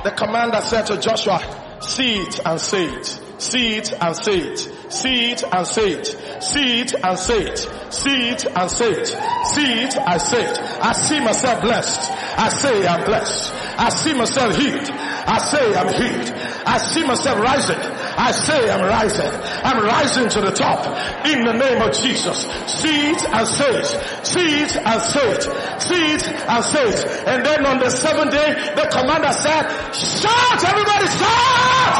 The commander said to Joshua, see it and say it. See it and say it. See it and say it. See it and say it. See it and say it. See it and say it. I see myself blessed. I say I'm blessed. I see myself healed. I say I'm healed. I see myself rising. I say I'm rising. I'm rising to the top in the name of Jesus. See it and say it. See it and say it. See it and say it. And then on the 7th day, the commander said, shout, everybody shout!